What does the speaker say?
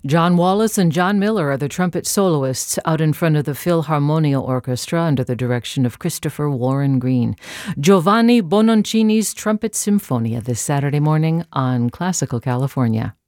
John Wallace and John Miller are the trumpet soloists out in front of the Philharmonia Orchestra under the direction of Christopher Warren Green. Giovanni Bononcini's Trumpet Symphonia this Saturday morning on Classical California.